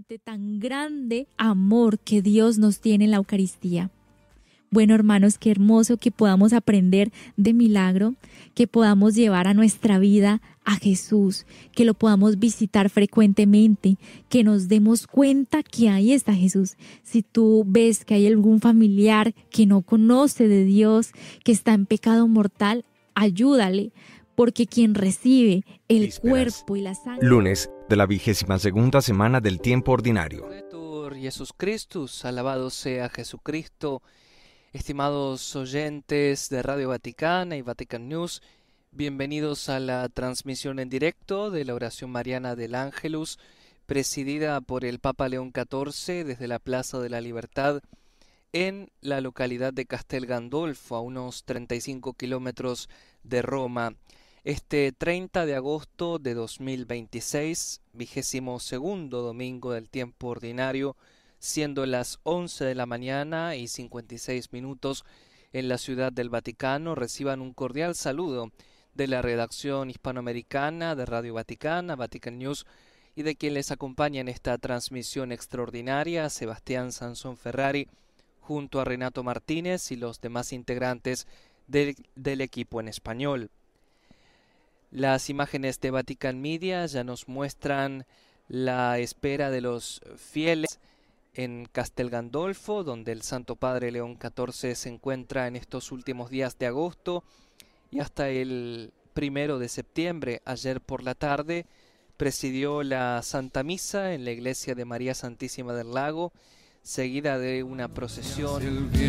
ante tan grande amor que Dios nos tiene en la Eucaristía. Bueno, hermanos, qué hermoso que podamos aprender de milagro, que podamos llevar a nuestra vida a Jesús, que lo podamos visitar frecuentemente, que nos demos cuenta que ahí está Jesús. Si tú ves que hay algún familiar que no conoce de Dios, que está en pecado mortal, ayúdale, porque quien recibe el Vísperas. cuerpo y la sangre... Lunes de la 22ª semana del tiempo ordinario. Laudetur Jesus Christus, alabado sea Jesucristo. Estimados oyentes de Radio Vaticana y Vatican News, bienvenidos a la transmisión en directo de la oración mariana del Ángelus, presidida por el Papa León XIV desde la Plaza de la Libertad en la localidad de Castel Gandolfo, a unos 35 kilómetros de Roma. Este 30 de agosto de 2026, 22º domingo del tiempo ordinario, siendo las 11 de la mañana y 56 minutos en la Ciudad del Vaticano, reciban un cordial saludo de la redacción hispanoamericana de Radio Vaticana, Vatican News, y de quien les acompaña en esta transmisión extraordinaria, Sebastián Sansón Ferrari, junto a Renato Martínez y los demás integrantes del equipo en español. Las imágenes de Vatican Media ya nos muestran la espera de los fieles en Castel Gandolfo, donde el Santo Padre León XIV se encuentra en estos últimos días de agosto y hasta el 1 de septiembre. Ayer por la tarde presidió la Santa Misa en la iglesia de María Santísima del Lago, seguida de una procesión